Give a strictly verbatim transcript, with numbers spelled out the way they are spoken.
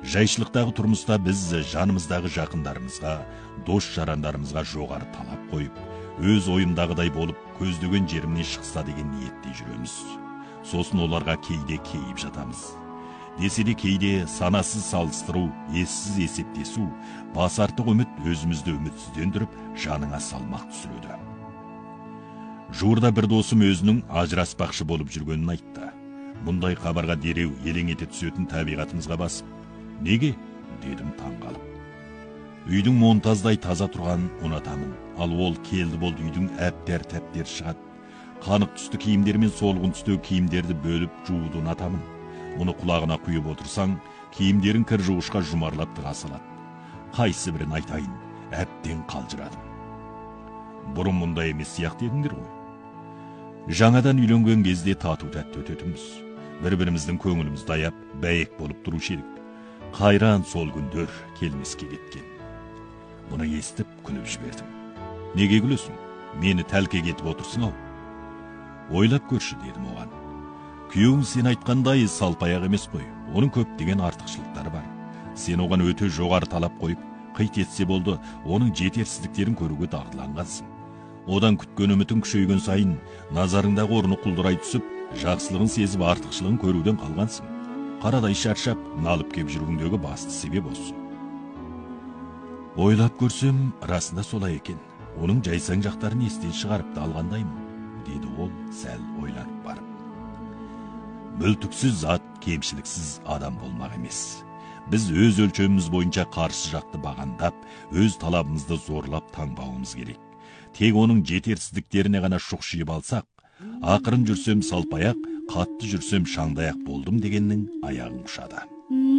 Жайшылықтағы тұрмыста біз жанымыздағы жақындарымызға, дос жарандарымызға жоғары талап қойып, өз ойымдағыдай болып, көздеген жерімнен шықса деген ниетте жүреміз. Сосын оларға кейде кейіп жатамыз. Десе де кейде санасыз салыстыру, ессіз есептесу, басартық үміт өзімізді үмітсіздендіріп, жаныңа салмақ түсіреді. Жуырда бір досым өзінің ажыраспақшы болып жүргенін айтты. Мұндай хабарға дереу елең ете түсетін табиғатымызға басып, неге? Дедім таңғалып. Үйдің монтаздай таза тұрған ұнатамын, ал ол келді болды үйдің әптер-тәптер шығады. Қанық түсті киімдер мен солғын түсті киімдерді бөліп жууды ұнатамын. Мұны құлағына құйып отырсаң, киімдерін кір жуғышқа жұмарлап тұра салады. Қайсы бірін айтайын, әптен қалжырадым. Бұрын мұндай емес сияқты едіңдер ғой. Жаңадан үйленген кезде тату-тәтті өтетіміз. Бір-біріміздің көңілімізді аяп, бәйек болып тұрушы едік. Қайран сол күндер келмеске кеткен. Бұны естіп күліп жібердім. Неге күлесің? Мені тәлке кетіп отырсың ау. Ойлап көрші дедім оған. Күйеуің сен айтқандай салпаяқ емес қой. Оның көптеген артықшылықтары бар. Сен оған өте жоғары талап қойып, қит етсе болды, оның жетерсіздіктерін көруге дағдыланғансың. Одан күткен үмітің күшейген сайын, назарыңдағы орны құлдырай түсіп, жақсылығын сезіп артықшылығын көруден қалғансың. Қарадай шаршап, налып кеп жүруіңдегі басты себеп осы. Ойлап көрсем, расында солай екен. Оның жайсаң жақтарын естен шығарып та алғандаймын, деді ол сәл ойланып барып. Мүлтіксіз зат, кемшіліксіз адам болмақ емес. Біз өз өлшеміміз бойынша қарсы жақты бағандап, өз талабымызды зорлап таңбауымыз керек. Тек оның жетерсіздіктеріне ғана шұқшиып алсақ, ақырын жүрсем салпаяқ, қатты жүрсем шаңдаяқ болдым дегеннің аяғын құшады.